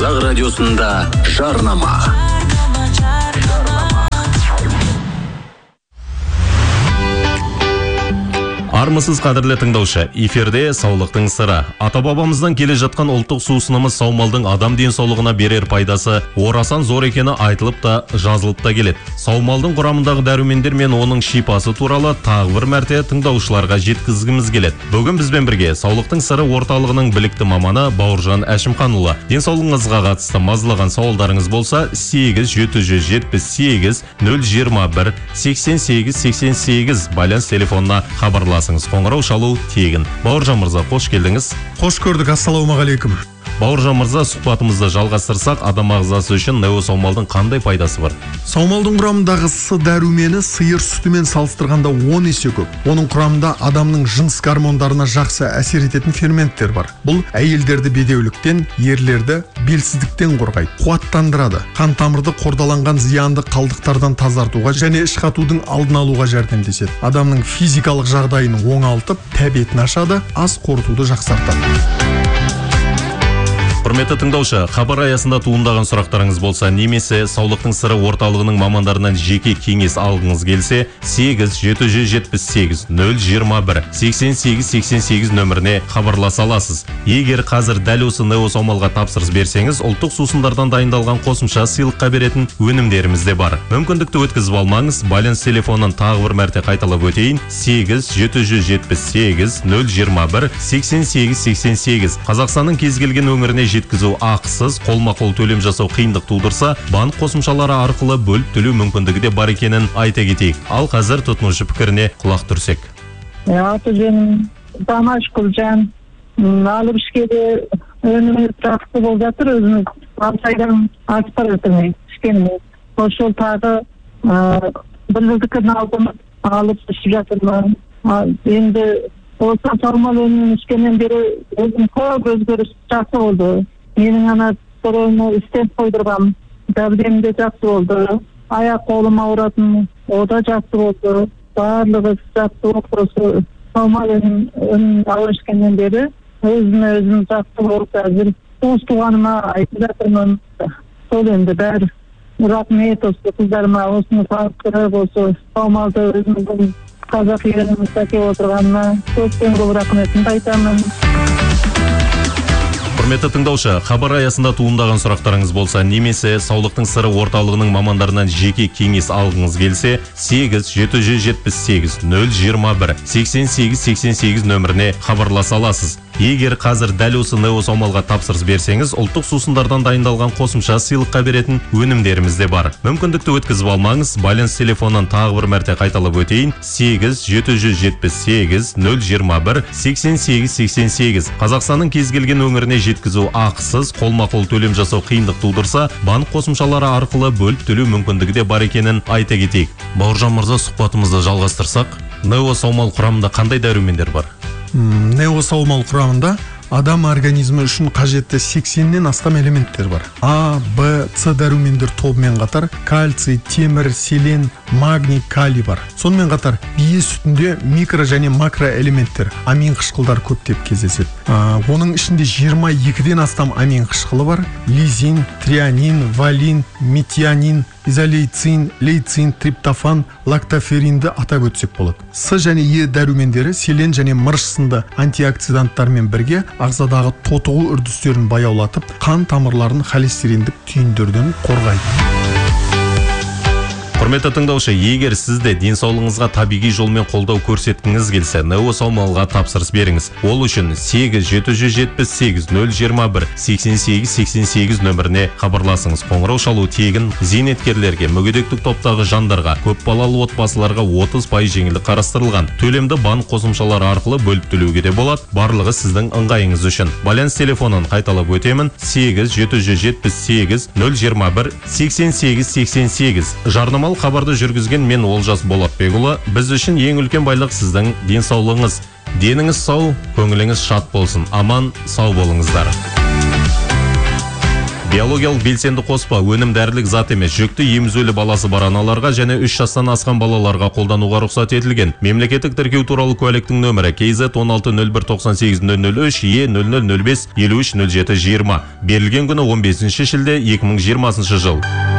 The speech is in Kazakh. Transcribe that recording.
Қазақ радиосында жарнама. Армысыз қадірлі тыңдаушы, эфирде саулықтың сыры. Ата-бабамыздан келе жатқан ұлттық сусынымыз саумалдың адам денсаулығына берер пайдасы орасан зор екені айтылып та жазылып та келеді. Саумалдың құрамындағы дәрумендер мен оның шипасы туралы тағы бір мәрте тыңдаушыларға жеткізгіміз келеді. Бүгін бізбен бірге саулықтың сыры орталығының білікті маманы Бауыржан Әшімханұлы. Денсаулығыңызға қатысты мазалаған сауалдарыңыз болса 8-778 021 8888 байланыс телефонына хабарласыңыз. Қоңырау шалу тегін. Бауыржан мырза, қош келдіңіз. Қош көрдік, ассалаумағалейкум. Бауыржан мырза, сұхбатымызды жалғастырсақ, адам ағзасы үшін нео саумалдың қандай пайдасы бар? Саумалдың құрамындағы С дәрумені сиыр сүтімен салыстырғанда 10 есе көп. Оның құрамында адамның жыныс гормондарына жақсы әсер ететін ферменттер бар. Бұл әйелдерді бедеуліктен, ерлерді белсіздіктен қорғайды, қуаттандырады, қан тамырды қордаланған зиянды қалдықтардан тазартуға және іш қатудың алдын алуға жәрдемдеседі. Адамның физикалық жағдайын оңалтып, тәбетін ашады, ас қорытуды жақсартады. Құрметті тыңдаушы, хабар аясында туындаған сұрақтарыңыз болса, немесе саулықтың сыры орталығының мамандарынан жеке кеңес алғыңыз келсе, 8-778 021 8888 нөміріне хабарласа аласыз. Егер қазір дәл осы нео саумалға тапсырыс берсеңіз, ұлттық сусындардан дайындалған қосымша сыйлыққа беретін өнімдеріміз де бар. Мүмкіндікті өткізіп алмаңыз, байланыс телефонын тағы бір мәрте қайталап өтейін: 8-778 021 8888. Қазақстанның кез келген өңіріне жеткізу ақысыз, қолма-қол төлем жасау қиындық тудырса, банк қосымшалары арқылы бөліп төлеу мүмкіндігі де бар екенін айта кетейік. Ал қазір тұтынушы пікіріне құлақ түрсек. Аты-жөнім Бамаш Күлжан. Алып ішкеде өніміз жақсы болып жатыр, өзіміз алсайдан асып бара жатырмыз. Ішкеніміз. Ошол тағы бір жылдықын алдым, алып ішіп жатырмын. Енді осы саумал өнімін ішкеннен бері өзім көп өзгеріс жақсы болды. Менің ана бұрын стенд қойдырғам, дәбдем де жақсы болды. Аяқ қолым ауыратын, о да жақсы болды. Барлығы жақсы болды. Осы саумал өнімін алып ішкеннен бері өзім жақсы болды. Әзір туыс туғаныма айтып жатырмын. Сол енді бәрі рахмет, осы қыздарыма осыны салыстырып, осы саумалды өзіміздің қазақ елімізде келіп отырғанына көптен көп рахметімді айтамын. Құрметті тыңдаушы, хабар аясында туындаған сұрақтарыңыз болса, немесе саулықтың сыры орталығының мамандарынан жеке кеңес алғыңыз келсе, 8-778 021 8888 нөміріне хабарласа аласыз. Егер қазір дәл осы нео саумалға тапсырыс берсеңіз, ұлттық сусындардан дайындалған қосымша сыйлыққа беретін өнімдеріміз де бар. Мүмкіндікті өткізіп алмаңыз, байланыс телефонын тағы бір мәрте қайталап өтейін: 8-778 021 8888. Қазақстанның кез келген өңіріне жеткізу ақысыз, қолма-қол төлем жасау қиындық тудырса, банк қосымшалары арқылы бөліп төлеу мүмкіндігі де бар екенін айта кетейік. Бауыржан мырза, сұхбатымызды жалғастырсақ, нео саумал құрамында қандай дәрумендер бар? Нео саумал құрамында адам организмі үшін қажетті 80-нен астам элементтер бар. А, Б, С дәрумендер тобымен қатар кальций, темір, селен, магний, калий бар. Сонымен қатар бие сүтінде микро және макро элементтер, амин қышқылдар көптеп кездеседі. Оның ішінде 22-ден астам амин қышқылы бар. Лизин, трианин, валин, метионин, изолейцин, лейцин, триптофан, лактоферинді атап өтсек болады. С және Е дәрумендері селен және мырыш сынды антиоксиданттармен бірге ағзадағы тотығу үрдістерін баяулатып, қан тамырларын холестериндік түйіндерден қорғайды. Құрметті тыңдаушы, егер сізде денсаулығыңызға табиғи жолмен қолдау көрсеткіңіз келсе, нео саумалға тапсырыс беріңіз. Ол үшін 8-778 021 8888 нөміріне хабарласыңыз. Қоңырау шалу тегін. Зейнеткерлерге, мүгедектік топтағы жандарға, көпбалалы отбасыларға 30% жеңілдік қарастырылған. Төлемді банк қосымшалары арқылы бөліп төлеуге де болады. Барлығы сіздің ыңғайыңыз үшін. Байланыс телефонын қайталап өтемін: 8-778 021 8888. Жарнамалық хабарды жүргізген мен Олжас Болатбекұлы. Біз үшін ең үлкен байлық сіздің денсаулығыңыз. Деніңіз сау, көңіліңіз шат болсын. Аман, сау болыңыздар. Биологиялық белсенді қоспа өнім дәрілік зат емес, жүкті емізулі баласы бар аналарға және 3 жастан асқан балаларға қолдануға рұқсат етілген. Мемлекеттік тіркеу туралы куәліктің нөмірі KZ 1601980003 E0005 530720. Берілген күні 15 шілде 2020 жыл.